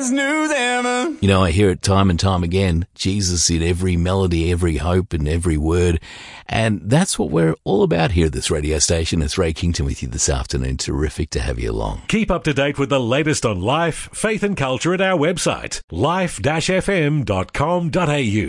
as new as ever. You know, I hear it time and time again. Jesus in every melody, every hope and every word. And that's what we're all about here at this radio station. It's Ray Kington with you this afternoon. Terrific to have you along. Keep up to date with the latest on life, faith and culture at our website, life-fm.com.au.